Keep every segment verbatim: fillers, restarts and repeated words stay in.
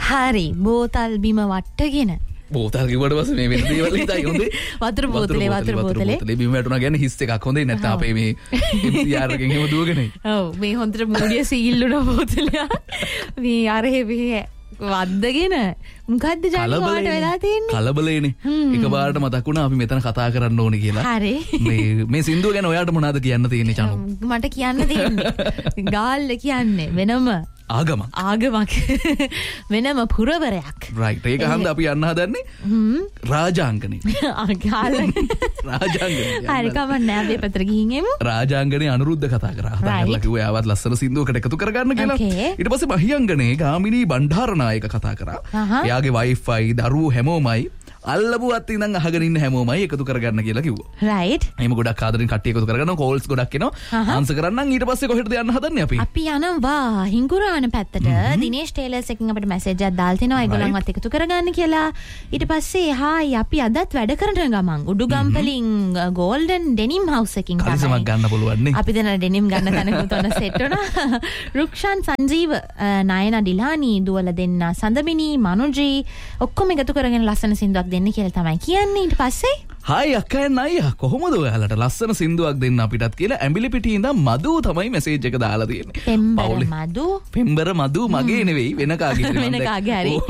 හරි බෝතල් බිම වට්ටගෙන බෝතල් කිව්වට පස්සේ මේ වෙන දේවල් හිතයි හොඳේ. වතුර බෝතලේ වතුර බෝතලේ බිම වැටුණා කියන්නේ හිස් එකක් හොඳේ නැත්නම් අපේ මේ එම් සී ආර් එකෙන් එහෙම දුවගෙන. ඔව් මේ හොඳට මූලිය සීල් වුණා බෝතලේ. මේ අරහෙ මේ වද්දගෙන මොකද්ද ජානි ඔයාලට වෙලා තියෙන්නේ? කලබලේනේ. එකපාරට මතක් වුණා අපි මෙතන කතා කරන්න ඕනේ කියලා. හරි. මේ මේ සින්දුව ගැන ඔයාලට මොනවද කියන්න තියෙන්නේ චනු? මට කියන්න තියෙන්නේ ගාල්ල කියන්නේ වෙනම ආගමක්. ආගමක්. වෙනම පුරවරයක්. රයිට්. ඒක හන්ද අපි යන්න හදන්නේ රාජාංගනේ. ආගාල. රාජාංගනේ. හරි කමන්නේ අපි පතර ගිහින් එමු. රාජාංගනේ අනුරුද්ධ කතා කරා. කතා කරලා කිව්වා ආවත් ලස්සන සින්දුවකට එකතු කරගන්න කියලා. ඊට පස්සේ මහියංගනේ ගාමිණී බණ්ඩාරනායක කතා කරා. එයාගේ වයිෆයි දරුවෝ හැමෝමයි අල්ලපුවත් ඉඳන් අහගෙන ඉන්න හැමෝමයි එකතු කරගන්න කියලා කිව්වා. රයිට්. එහෙම ගොඩක් ආදරෙන් කට්ටිය එකතු කරගන්නවා. කෝල්ස් ගොඩක් එනවා. ආන්සර් කරන්නම් ඊට පස්සේ කොහෙටද යන්න හදන්නේ අපි? අපි යනවා හිඟුරාන පැත්තට. දිනේෂ් ටේලර්ස් එකෙන් අපිට මැසේජ් එකක් දාලා තිනවා ඒගොල්ලන්වත් එකතු කරගන්න කියලා. ඊට පස්සේ හායි අපි අදත් වැඩ කරන ගමන් උඩුගම්පලින් ගෝල්ඩන් ඩෙනිම් හවුස් එකකින් තමයි. කලිසමක් ගන්න පුළුවන් නේ. අපි දැන් ඩෙනිම් ගන්න තැනකුත් ඔන්න සෙට් වුණා. රුක්ෂාන් සංජීව නයනා ඩිලානි දුවල දෙන්න සඳමිනී මනුජී ඔක්කොම එකතු කරගෙන ලස්සන සින්දුවක් දෙන්න කියලා තමයි කියන්නේ. ඊට පස්සේ හායි අක්කා අයියා කොහොමද ඔයාලට ලස්සන සින්දුවක් දෙන්න අපිටත් කියලා ඇඹිලි පිටියේ ඉඳන් මදු තමයි මැසේජ් එක දාලා තියෙන්නේ. පෙම්බර මදු පෙම්බර මදු මගේ නෙවෙයි වෙන කාගේ වෙන කාගේ හරි.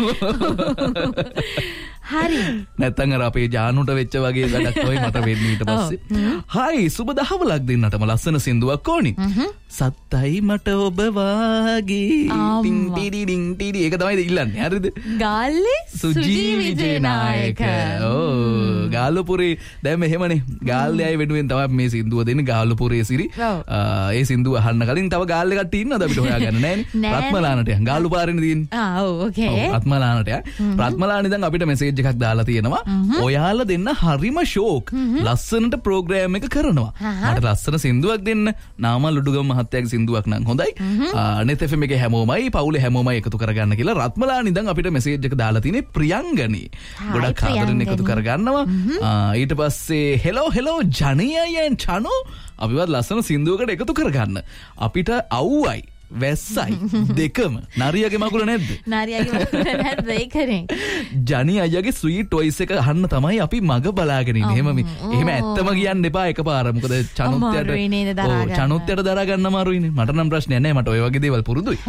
හරි. නැත්තම් අර අපේ ජානුට වෙච්ච වගේ වැඩක් තමයි මට වෙන්නේ ඊට පස්සේ. හායි සුබ දහවලක් දෙන්නටම ලස්සන සින්දුවක් ඕනි. සත්තයි මට ඔබ වාගේ ටින් ටිඩි ඩින් ටිඩි ඒක තමයි ඉල්ලන්නේ. හරිද? ගාල්ලේ සුජී විජේනායක. ඕ ගාල්ලපුරේ දැන් මෙහෙමනේ. ගාල්ලේ අය වෙනුවෙන් තමයි මේ සින්දුව දෙන්නේ ගාල්ලපුරේ සිරි. ඒ සින්දුව අහන්න කලින් තව ගාල්ලේ කට්ටිය ඉන්නවද අපිට හොයාගන්න නෑනේ. රත්මලානට යන් ගාල්ලු පාරේනේ තියෙන්නේ. ආ ඔව් ඕකේ. රත්මලානට යන්. රත්මලානි දැන් අපිට මැසේජ් එකක් දාලා තියෙනවා. ඔයාලා දෙන්න හරිම ෂෝක්. ලස්සනට ප්‍රෝග්‍රෑම් එක කරනවා. මට ලස්සන සින්දුවක් දෙන්න. නාමල් උඩුගම මහත්තයාගේ සින්දුවක් නම් හොඳයි. නෙත් එෆ් එම් එකේ හැමෝමයි පවුලේ හැමෝමයි එකතු කරගන්න කියලා රත්මලානි දැන් අපිට මැසේජ් එක දාලා තියෙන්නේ ප්‍රියංගනි. ගොඩක් ආදරෙන් එකතු කරගන්නවා. ඊට පස්සේ හෙලෝ හෙලෝ ජනියයන් චනෝ අපිවත් ලස්සන සින්දුවකට එකතු කරගන්න. අපිට අවුයි වැස්සයි දෙකම නරියගේ මකුල නැද්ද? නරියගේ මකුල නැද්ද ඒකනේ. ජනි අයියාගේ ස්වීට් වොයිස් එක අහන්න තමයි අපි මග බලාගෙන ඉන්නේ. එහෙම මේ එහෙම ඇත්තම කියන්න එපා එකපාර. මොකද චනුත්යට ඔව් චනුත්යට දරා ගන්න අමාරුයිනේ. මට නම් ප්‍රශ්නයක් නැහැ. මට ඔය වගේ දේවල් පුරුදුයි.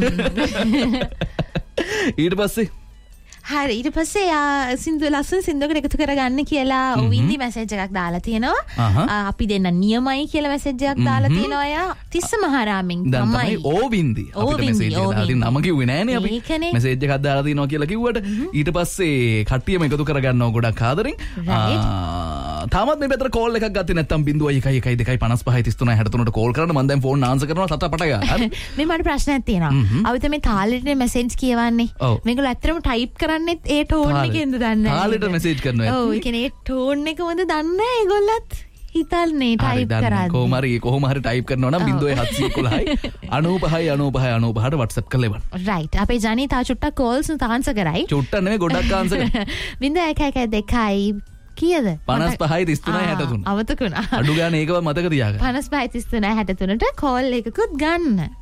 ඊට පස්සේ හරි ඊට පස්සේ යා සින්දු ලස්සන සින්දුවකට එකතු කරගන්න කියලා ඔවින්දි මැසේජ් එකක් දාලා තියෙනවා. අපි දෙන්න නියමයි කියලා මැසේජ් එකක් දාලා තියෙනවා. යා තිස්ස මහරාමෙන් තමයි ඕවින්දි අපිට මැසේජ් එක දාලා තියෙන නම කිව්වේ නෑනේ අපි. මැසේජ් එකක් දාලා තියෙනවා කියලා කිව්වට ඊට පස්සේ කට්ටියම එකතු කරගන්නව ගොඩක් ආදරෙන්. තාමත් මේ පැත්තට කෝල් එකක් ගත්තේ නැත්නම් බිංදුවයි එකයි එකයි දෙකයි පනස් පහයි තිස් තුනයි හැට තුනට කෝල් කරන්න මම දැන් ෆෝන් ආන්සර් කරනවා සත පට ගන්න. මේ මට ප්‍රශ්නයක් තියෙනවා. අපි මේ තාලෙට මැසේජ් කියවන්නේ. මේගොල්ලෝ ඇත්තටම ටයිප් කරන්නේත් ඒ ටෝන් එකෙන්ද දන්නේ නැහැ. තාලෙට මැසේජ් කරනවා. ඔව් ඒ කියන්නේ ඒ ටෝන් එක මොකද දන්නේ නැහැ ඒගොල්ලත්. හිතන්නේ ටයිප් කරන්නේ. කොහොම හරි කොහොම හරි ටයිප් කරනවා නම් බිංදුවේ හත්සිය එකොළහයි අනූපහයි අනූපහයි අනූපහට WhatsApp කරලා එවන්න. රයිට්. අපේ ජනී තා චුට්ටක් කෝල්ස් තාන්සර් කරයි. චුට්ට නෙමෙයි ගොඩක් ආන්සර් කරා. බිංදුව එකයි එකයි දෙකයි කීයද? පනස් පහයි තිස් තුනයි හැට තුන. අවතකුණා. අඩු ගානේ ඒකවත් මතක තියාගන්න. පනස් පහයි තිස් තුනයි හැට තුනට කෝල් එකකුත් ගන්න.